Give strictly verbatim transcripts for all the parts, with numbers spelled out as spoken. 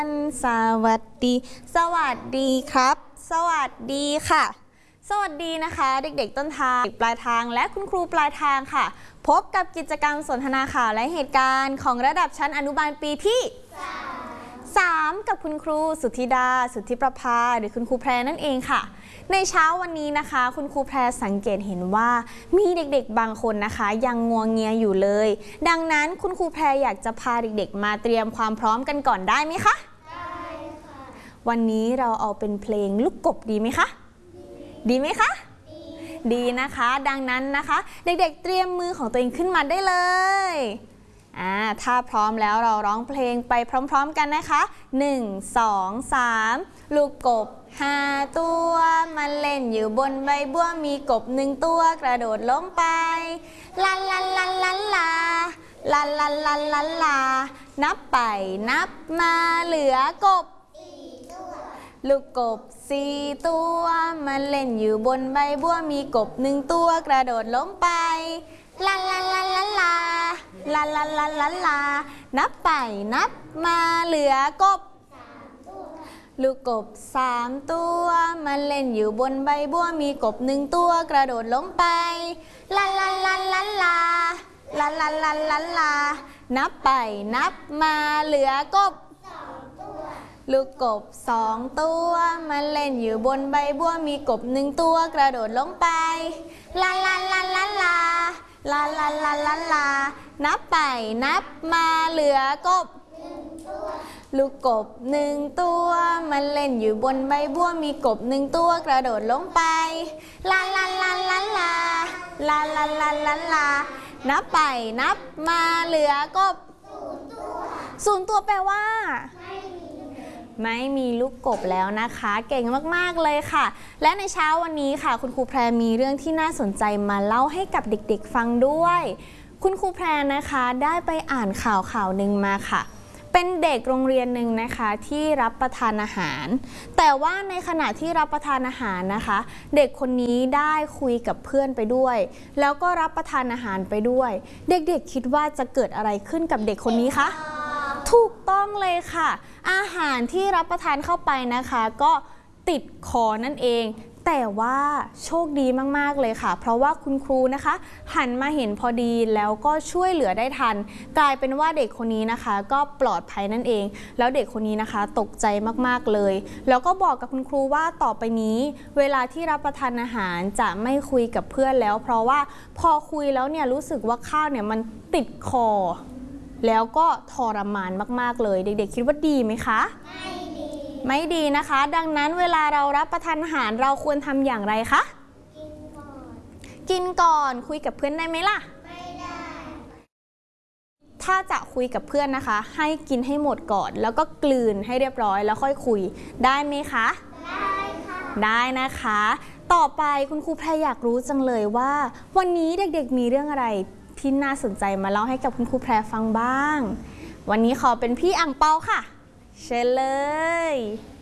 สวัสดีสวัสดีครับสวัสดีค่ะสวัสดีนะคะเด็กๆต้นทางปลายทางและคุณครูปลายทางค่ะพบกับกิจกรรมสนทนาข่าวและเหตุการณ์ของระดับชั้นอนุบาลปีที่สามกับคุณครูสุทธิดาสุทธิประภาหรือคุณครูแพรนั่นเองค่ะในเช้าวันนี้นะคะคุณครูแพรสังเกตเห็นว่ามีเด็กๆบางคนนะคะยังงัวเงียอยู่เลยดังนั้นคุณครูแพรอยากจะพาเด็กๆมาเตรียมความพร้อมกันก่อนได้ไหมคะได้ค่ะวันนี้เราเอาเป็นเพลงลูกกบดีไหมคะดีไหมคะดีดีนะคะดังนั้นนะคะเด็กๆเตรียมมือของตัวเองขึ้นมาได้เลยอ่าถ้าพร้อมแล้วเราร้องเพลงไปพร้อมๆกันนะคะหนึ่ง สอง สามลูกกบห้าตัวมันเล่นอยู่บนใบบัวมีกบหนึ่งตัวกระโดดล้มไปลาลาลาลาลาลาลาลาลาลานับไปนับมาเหลือกบลูกกบสี่ตัวมันเล่นอยู่บนใบบัวมีกบหนึ่งตัวกระโดดล้มไปลาลาลาลาลาลาลาลาลาลานับไปนับมาเหลือกบลูกกบสามตัวมันเล่นอยู่บนใบบัวมีกบหนึ่งตัวกระโดดล้มไปลาลาลาลาลาลาลาลาลาลานับไปนับมาเหลือกบลูกกบสองตัวมันเล่นอยู่บนใบบัวมีกบหนึ่งตัวกระโดดลงไปลาลาลาลาลาลาลาลาลาลานับไปนับมาเหลือกบลูกกบหนึ่งตัวมันเล่นอยู่บนใบบัวมีกบหนึ่งตัวกระโดดลงไปลาลาลาลาลาลาลาลาลาลานับไปนับมาเหลือกบศูนย์ตัวแปลว่าไม่มีลูกกบแล้วนะคะเก่งมากๆเลยค่ะและในเช้าวันนี้ค่ะคุณครูแพรมีเรื่องที่น่าสนใจมาเล่าให้กับเด็กๆฟังด้วยคุณครูแพรนะคะได้ไปอ่านข่าวข่าวหนึ่งมาค่ะเป็นเด็กโรงเรียนหนึ่งนะคะที่รับประทานอาหารแต่ว่าในขณะที่รับประทานอาหารนะคะเด็กคนนี้ได้คุยกับเพื่อนไปด้วยแล้วก็รับประทานอาหารไปด้วยเด็กๆคิดว่าจะเกิดอะไรขึ้นกับเด็กคนนี้คะถูกต้องเลยค่ะอาหารที่รับประทานเข้าไปนะคะก็ติดคอนั่นเองแต่ว่าโชคดีมากๆเลยค่ะเพราะว่าคุณครูนะคะหันมาเห็นพอดีแล้วก็ช่วยเหลือได้ทันกลายเป็นว่าเด็กคนนี้นะคะก็ปลอดภัยนั่นเองแล้วเด็กคนนี้นะคะตกใจมากๆเลยแล้วก็บอกกับคุณครูว่าต่อไปนี้เวลาที่รับประทานอาหารจะไม่คุยกับเพื่อนแล้วเพราะว่าพอคุยแล้วเนี่ยรู้สึกว่าข้าวเนี่ยมันติดคอแล้วก็ทรมานมากๆเลยเด็กๆคิดว่าดีไหมคะไม่ดีไม่ดีนะคะดังนั้นเวลาเรารับประทานอาหารเราควรทำอย่างไรคะกินก่อนกินก่อนคุยกับเพื่อนได้ไหมล่ะไม่ได้ถ้าจะคุยกับเพื่อนนะคะให้กินให้หมดก่อนแล้วก็กลืนให้เรียบร้อยแล้วค่อยคุยได้ไหมคะได้ค่ะได้นะคะต่อไปคุณครูแพรอยากรู้จังเลยว่าวันนี้เด็กๆมีเรื่องอะไรที่น่าสนใจมาเล่าให้กับคุณครูแพรฟังบ้างวันนี้ขอเป็นพี่อั่งเปาค่ะเชิญเลย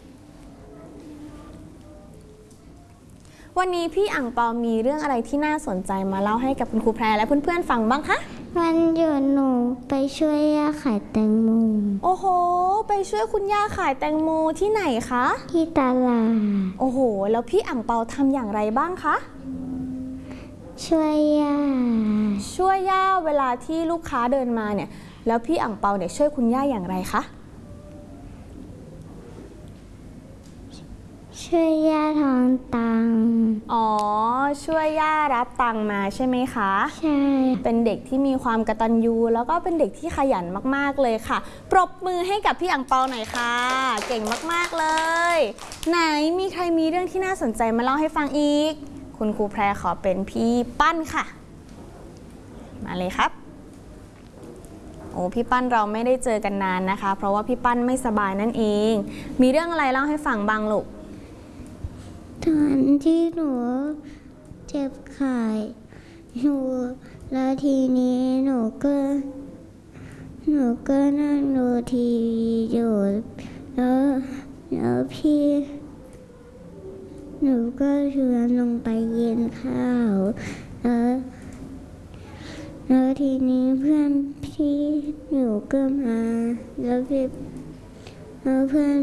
วันนี้พี่อั่งเปามีเรื่องอะไรที่น่าสนใจมาเล่าให้กับคุณครูแพรและเพื่อนๆฟังบ้างคะวันหยุดหนูไปช่วยย่าขายแตงโมโอ้โหไปช่วยคุณย่าขายแตงโมที่ไหนคะที่ตลาดโอ้โหแล้วพี่อั่งเปาทำอย่างไรบ้างคะช่วยย่าช่วยย่าเวลาที่ลูกค้าเดินมาเนี่ยแล้วพี่อั่งเปาเนี่ยช่วยคุณย่าอย่างไรคะช่วยย่าทอนตังอ๋อช่วยย่ารับตังมาใช่ไหมคะใช่เป็นเด็กที่มีความกตัญญูแล้วก็เป็นเด็กที่ขยันมากๆเลยค่ะปรบมือให้กับพี่อั่งเปาหน่อยค่ะเก่งมากๆเลยไหนมีใครมีเรื่องที่น่าสนใจมาเล่าให้ฟังอีกคุณครูแพรขอเป็นพี่ปั้นค่ะมาเลยครับโอ้พี่ปั้นเราไม่ได้เจอกันนานนะคะเพราะว่าพี่ปั้นไม่สบายนั่นเองมีเรื่องอะไรเล่าให้ฟังบ้างลูกตอนที่หนูเจ็บขาหนูแล้วทีนี้หนูก็หนูก็นั่งดูทีวีอยู่แล้วแล้วพี่หนูก็ชวนลงไปกินข้าวแล้วแล้วทีนี้เพื่อนพี่หนูก็มาแล้วพี่แล้วเพื่อน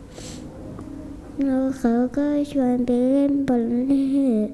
แล้วเขาก็ชวนไปเล่นบอลเล่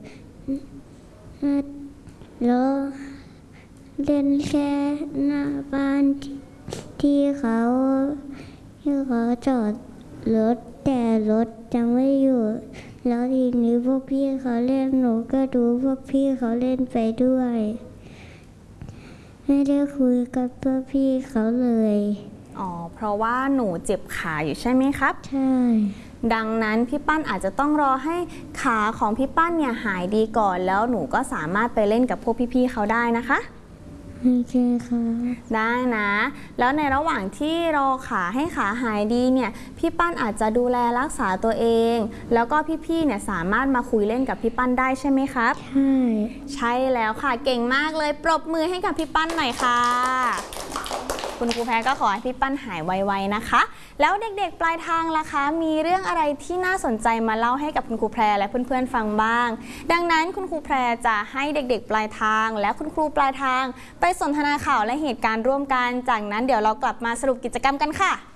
แล้วเล่นแค่หน้าบ้านที่เขาที่เขาจอดรถแต่รถยังไม่อยู่แล้วทีนี้พวกพี่เขาเล่นหนูก็ดูพวกพี่เขาเล่นไปด้วยไม่ได้คุยกับพวกพี่เขาเลยอ๋อเพราะว่าหนูเจ็บขาอยู่ใช่ไหมครับใช่ดังนั้นพี่ปั้นอาจจะต้องรอให้ขาของพี่ปั้นเนี่ยหายดีก่อนแล้วหนูก็สามารถไปเล่นกับพวกพี่ๆเขาได้นะคะโอเคค่ะได้นะแล้วในระหว่างที่รอขาให้ขาหายดีเนี่ยพี่ปั้นอาจจะดูแลรักษาตัวเองแล้วก็พี่ๆเนี่ยสามารถมาคุยเล่นกับพี่ปั้นได้ใช่ไหมครับใช่ใช่แล้วค่ะเก่งมากเลยปรบมือให้กับพี่ปั้นหน่อยค่ะคุณครูแพรก็ขอให้พี่ปั้นหายไวๆนะคะแล้วเด็กๆปลายทางล่ะคะมีเรื่องอะไรที่น่าสนใจมาเล่าให้กับคุณครูแพรและเพื่อนๆฟังบ้างดังนั้นคุณครูแพรจะให้เด็กๆปลายทางและคุณครูปลายทางไปสนทนาข่าวและเหตุการณ์ร่วมกันจากนั้นเดี๋ยวเรากลับมาสรุปกิจกรรมกันค่ะ